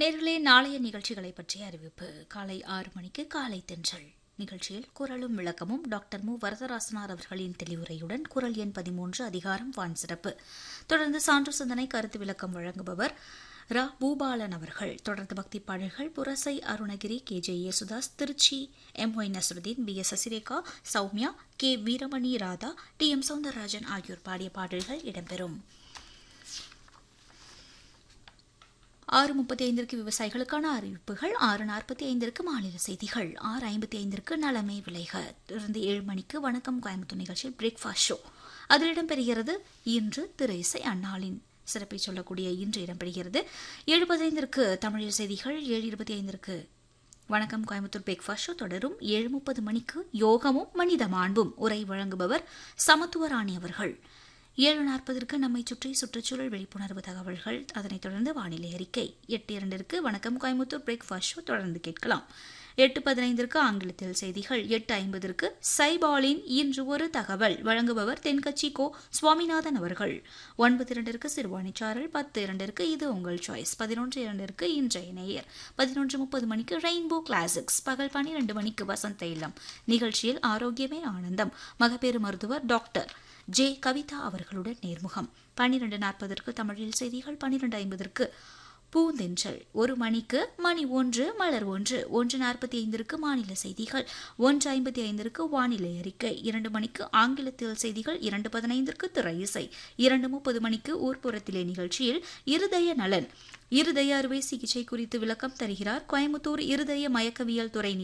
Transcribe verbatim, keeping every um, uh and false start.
நேர்களே, நாளைய நிகழ்ச்சிகளை பற்றிய அறிவிப்பு. காலை ஆறு மணிக்கு காலை தென்றல் நிகழ்ச்சியில் குரலும் விளக்கமும் டாக்டர் மு வரதராசனார் அவர்களின் தெளிவுரையுடன் குரல் எண் பதிமூன்று அதிகாரம் வான் சிறப்பு. தொடர்ந்து சான்று சிந்தனை கருத்து விளக்கம் வழங்குபவர் ரா பூபாலன் அவர்கள். தொடர்ந்து பக்தி பாடல்கள் Purasai Arunagiri, K J Yesudas, Trichy M Y Nasruddin, B S Sasirekha, Soumya, K Veeramani Radha, D M Soundararajan ஆகியோர் பாடிய பாடல்கள் இடம்பெறும். ஆறு முப்பத்தி ஐந்திற்கு விவசாயிகளுக்கான அறிவிப்புகள், ஆறு நாற்பத்தி ஐந்திற்கு மாநில செய்திகள், ஆறு ஐம்பத்தி ஐந்திற்கு நலமே விளைக. தொடர்ந்து ஏழு மணிக்கு வணக்கம் கோயம்புத்தூர் நிகழ்ச்சியில் பிரேக்ஃபாஸ்ட் ஷோ. அதில் இடம்பெறுகிறது இன்று திரு இசை அந்நாளின் சிறப்பை சொல்லக்கூடிய இன்று இடம்பெறுகிறது. ஏழு பதினைந்திற்கு தமிழ் செய்திகள், ஏழு இருபத்தி ஐந்திற்கு வணக்கம் கோயம்புத்தூர் பிரேக்ஃபாஸ்ட் ஷோ தொடரும். ஏழு முப்பது மணிக்கு யோகமும் மனித மாண்பும் உரை வழங்குபவர் சமத்துவராணி அவர்கள். ஏழு நாற்பதற்கு நம்மை சுற்றி சுற்றுச்சூழல் விழிப்புணர்வு தகவல்கள், அதனைத் தொடர்ந்து வானிலை அறிக்கை. எட்டு இரண்டிற்கு வணக்கம் கோயம்புத்தூர் பிரேக்ஃபாஸ்ட் ஷோ தொடர்ந்து கேட்கலாம். எட்டு பதினைந்திற்கு ஆங்கிலத்தில் செய்திகள். எட்டு ஐம்பதற்கு சைபாலின் இன்று ஒரு தகவல் வழங்குபவர் தென்கட்சி கோ சுவாமிநாதன் அவர்கள். ஒன்பது இரண்டிற்கு சிறுவாணிச்சாரல். பத்து இரண்டிற்கு இது உங்கள் சாய்ஸ். பதினொன்று இரண்டிற்கு இன்றைய நேயர். பதினொன்று முப்பது மணிக்கு ரெயின்போ கிளாசிக்ஸ். பகல் பன்னிரண்டு மணிக்கு வசந்த இல்லம் நிகழ்ச்சியில் ஆரோக்கியமே ஆனந்தம் மகப்பேறு மருத்துவர் டாக்டர் ஜே கவிதா அவர்களுடன் நேர்முகம். பன்னிரண்டு நாற்பதற்கு தமிழில் செய்திகள். பன்னிரண்டு ஐம்பதற்கு பூந்தென்றல். ஒரு மணிக்கு மணி ஒன்று மலர் ஒன்று. ஒன்று நாற்பத்தி ஐந்திற்கு மாநில செய்திகள். ஒன்று ஐம்பத்தி ஐந்திற்கு வானிலை அறிக்கை. இரண்டு மணிக்கு ஆங்கிலத்தில் செய்திகள். இரண்டு பதினைந்திற்கு திரை இசை. இரண்டு முப்பது மணிக்கு ஊர்ப்புறத்திலே நிகழ்ச்சியில் இருதய நலன், இருதய அறுவை சிகிச்சை குறித்து விளக்கம் தருகிறார் கோயம்புத்தூர் இருதய மயக்கவியல் துறை